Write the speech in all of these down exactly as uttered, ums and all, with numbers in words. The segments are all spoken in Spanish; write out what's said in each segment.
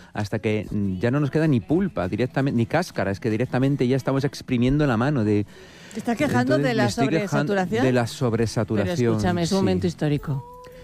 hasta que ya no nos queda ni pulpa, directamente, ni cáscara, es que directamente ya estamos exprimiendo la mano de... ¿Te estás quejando Entonces, de la me estoy sobresaturación? quejando de la sobresaturación. Pero escúchame, es un sí. momento histórico.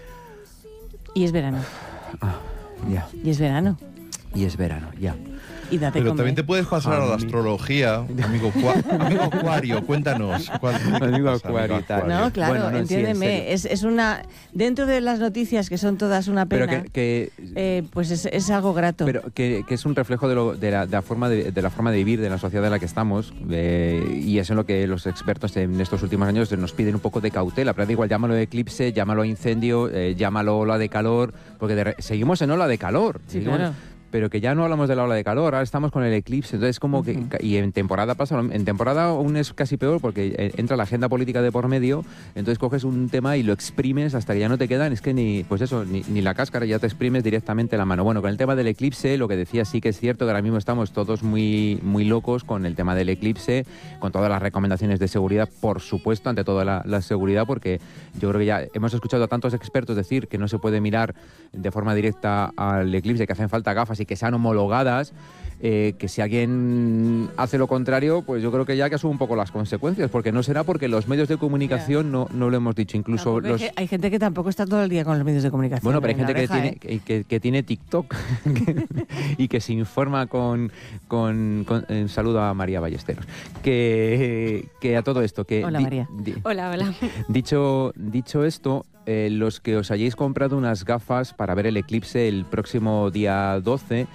Y es verano. Ah, ya. Y es verano. Y es verano, ya. Y date Pero comer. también te puedes pasar a la astrología, amigo, cua- amigo Acuario, cuéntanos. ¿cuál- Amigo pasa, Acuario y tal. No, claro, Bueno, no, sí, en entiéndeme. serio. es, es una... Dentro de las noticias, que son todas una Pero pena, que, que eh, pues es, es algo grato. Pero que, que es un reflejo de, lo, de, la, de, la forma de, de la forma de vivir de la sociedad en la que estamos, eh, y es en lo que los expertos en estos últimos años nos piden un poco de cautela. Pero da igual, llámalo eclipse, llámalo incendio, eh, llámalo ola de calor, porque de re- seguimos en ola de calor. Sí, seguimos, claro. Pero que ya no hablamos de la ola de calor, ahora estamos con el eclipse, entonces como Uh-huh. que... Y en temporada pasa, lo- en temporada aún es casi peor porque eh, entra la agenda política de por medio, entonces coges un tema y lo exprimes hasta que ya no te quedan, es que ni, pues eso, ni, ni la cáscara, ya te exprimes directamente la mano. Bueno, con el tema del eclipse, lo que decía sí que es cierto que ahora mismo estamos todos muy, muy locos con el tema del eclipse, con todas las recomendaciones de seguridad, por supuesto, ante toda la, la seguridad, porque yo creo que ya hemos escuchado a tantos expertos decir que no se puede mirar de forma directa al eclipse, que hacen falta gafas y que sean homologadas, eh, que si alguien hace lo contrario, pues yo creo que ya que asume un poco las consecuencias, porque no será porque los medios de comunicación no, no lo hemos dicho, incluso Tampoco hay los... ge- Hay gente que tampoco está todo el día con los medios de comunicación. Bueno, pero hay en la gente que oreja, tiene, ¿eh? que, que- que tiene TikTok y que se informa con... con, con eh, saludo a María Ballesteros. Que, que a todo esto... Que Hola, di- María. di- Hola, hola. Dicho, dicho esto, eh, los que os hayáis comprado unas gafas para ver el eclipse el próximo día doce,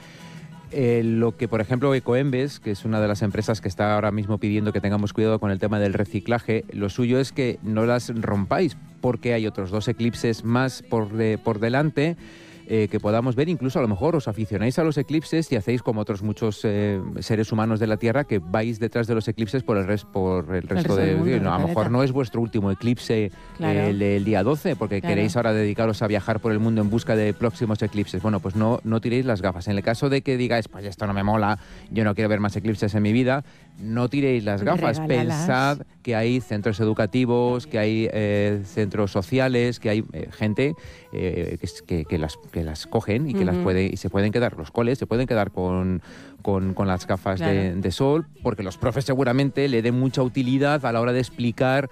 eh, lo que, por ejemplo, Ecoembes, que es una de las empresas que está ahora mismo pidiendo que tengamos cuidado con el tema del reciclaje, lo suyo es que no las rompáis, porque hay otros dos eclipses más por, de- por delante, eh, que podamos ver. Incluso a lo mejor os aficionáis a los eclipses y hacéis como otros muchos eh, seres humanos de la Tierra, que vais detrás de los eclipses por el, res- por el resto resto de... del mundo, no, del a lo mejor planeta. no es vuestro último eclipse Claro. el, el día doce, porque Claro. queréis ahora dedicaros a viajar por el mundo en busca de próximos eclipses. Bueno, pues no, no tiréis las gafas. En el caso de que digáis, pues esto no me mola, yo no quiero ver más eclipses en mi vida, no tiréis las gafas. Regálalas. Pensad que hay centros educativos, que hay eh, centros sociales, que hay eh, gente eh, que, es- que, que las, que las cogen y que las Ujú. puede, y se pueden quedar, los coles se pueden quedar con, con, con las gafas de, Claro. de sol, porque los profes seguramente le den mucha utilidad a la hora de explicar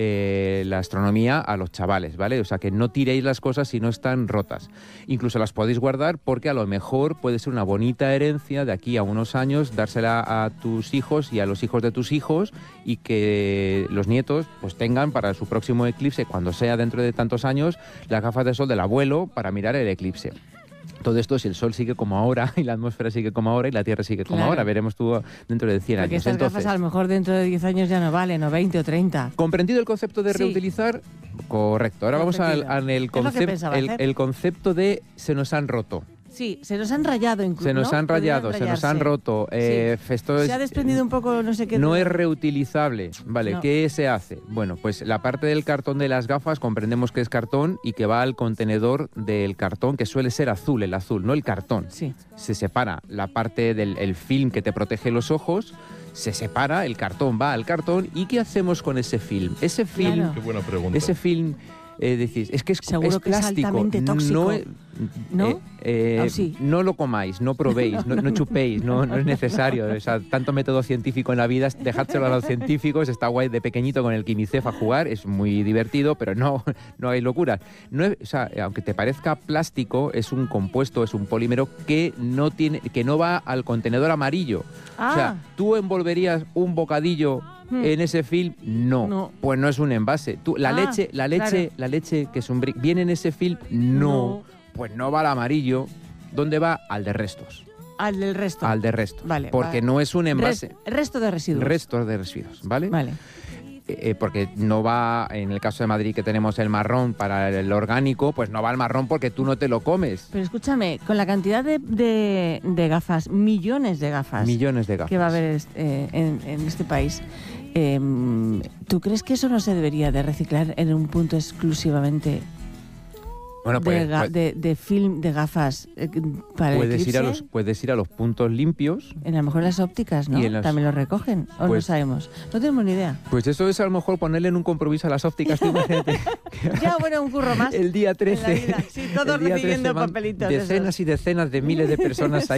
eh, la astronomía a los chavales, ¿vale? O sea, que no tiréis las cosas si no están rotas. Incluso las podéis guardar porque a lo mejor puede ser una bonita herencia de aquí a unos años, dársela a tus hijos y a los hijos de tus hijos, y que los nietos pues tengan para su próximo eclipse, cuando sea dentro de tantos años, las gafas de sol del abuelo para mirar el eclipse. Todo esto si el sol sigue como ahora y la atmósfera sigue como ahora y la Tierra sigue como Claro. ahora. Veremos tú dentro de cien Porque años. estas Entonces, gafas a lo mejor dentro de diez años ya no valen, o veinte o treinta. ¿comprendido el concepto de Sí. reutilizar? Correcto. Ahora vamos al, Comprendido. al el, Es lo que concep- pensaba el, hacer. el concepto de se nos han roto. Sí, se nos han rayado incluso. Se nos ¿no? han Podrían rayado, se nos han rayarse. roto. Eh, esto Se es- ha desprendido un poco, no sé qué. No de- es reutilizable. Vale, No. ¿qué se hace? Bueno, pues la parte del cartón de las gafas comprendemos que es cartón y que va al contenedor del cartón, que suele ser azul, el azul, no el cartón. Sí. Se separa la parte del el film que te protege los ojos, se separa, el cartón va al cartón. ¿Y qué hacemos con ese film? Ese film, Claro. Qué buena pregunta. ese film, eh, decís, es que es, Seguro es que es plástico. altamente tóxico. No, es- ¿No? eh, eh, ¿O sí? no lo comáis, no probéis, no, no chupéis, no, no es necesario. O sea, tanto método científico en la vida, dejádselo a los científicos. Está guay de pequeñito con el Quimicef a jugar, es muy divertido, pero no, no hay locuras. No es- o sea, aunque te parezca plástico, es un compuesto, es un polímero que no tiene, que no va al contenedor amarillo. Ah. O sea, ¿tú envolverías un bocadillo Hmm. en ese film? No. No. Pues no es un envase. Tú, la Ah, leche, la leche, claro. la leche que es un brick, ¿viene en ese film? No. Pues no va al amarillo. ¿Dónde va? Al de restos. Al del resto. Al de restos. Vale, Porque vale. no es un envase. Res- resto de residuos. Restos de residuos, ¿vale? Vale. Eh, eh, porque no va, en el caso de Madrid que tenemos el marrón para el orgánico, pues no va al marrón porque tú no te lo comes. Pero escúchame, con la cantidad de, de- de gafas, millones de gafas, Millones de gafas. que va a haber est- eh, en, en este país, eh, ¿tú crees que eso no se debería de reciclar en un punto exclusivamente Bueno, de, pues, ga- pues, de, de film de gafas eh, para el puedes, ir a eclipse? los, puedes ir a los puntos limpios. En, a lo mejor en las ópticas, ¿no? Y en las- También lo recogen, o no Pues- sabemos. No tenemos ni idea. Pues eso es a lo mejor ponerle en un compromiso a las ópticas. Tú imagínate, Ya, bueno, un curro más. el día trece. En la vida. Sí, todos el día recibiendo trece van papelitos de esos. Decenas y decenas de miles de personas ahí